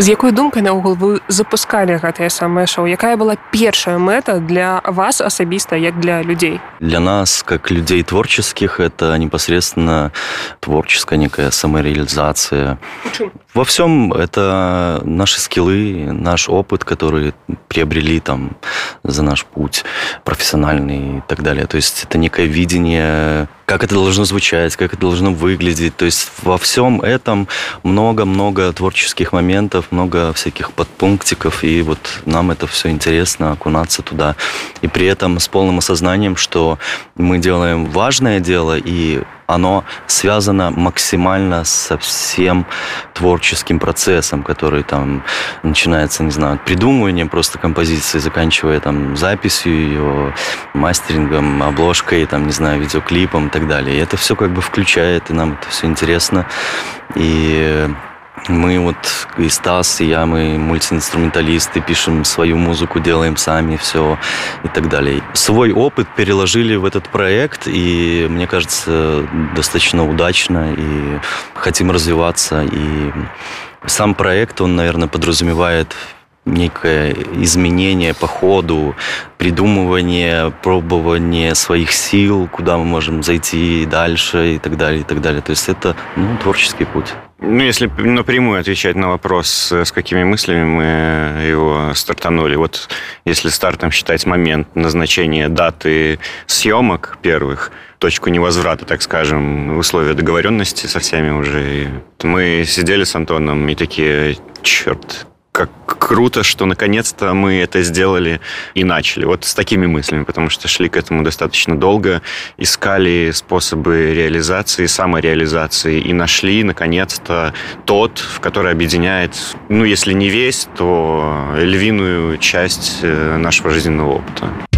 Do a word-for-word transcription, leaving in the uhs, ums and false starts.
З якой думкай наогул вы запускалі гэтае самае шоу? Якая была першая мэта для вас асабіста, як для людей? Для нас, как людей творческих, это непосредственно творческая некая самореализация. Почему? Во всем это наши скиллы, наш опыт, который приобрели там за наш путь профессиональный и так далее. То есть это некое видение, как это должно звучать, как это должно выглядеть. То есть во всем этом много-много творческих моментов, много всяких подпунктиков, и вот нам это все интересно, окунаться туда. И при этом с полным осознанием, что мы делаем важное дело, и оно связано максимально со всем творческим процессом, который там начинается, не знаю, от придумывания просто композиции, заканчивая там записью ее, мастерингом, обложкой, там, не знаю, видеоклипом и так далее. И это все как бы включает, и нам это все интересно. И мы вот, и Стас, и я, мы мультиинструменталисты, пишем свою музыку, делаем сами все и так далее. Свой опыт переложили в этот проект, и, мне кажется, достаточно удачно, и хотим развиваться. И сам проект, он, наверное, подразумевает некое изменение по ходу, придумывание, пробование своих сил, куда мы можем зайти дальше и так далее, и так далее. То есть это, ну, творческий путь. Ну, если напрямую отвечать на вопрос, с какими мыслями мы его стартанули. Вот если стартом считать момент назначения даты съемок первых, точку невозврата, так скажем, условия договоренности со всеми уже, мы сидели с Антоном и такие: черт, как круто, что наконец-то мы это сделали и начали. Вот с такими мыслями, потому что шли к этому достаточно долго, искали способы реализации, самореализации и нашли, наконец-то, тот, в который объединяет, ну, если не весь, то львиную часть нашего жизненного опыта.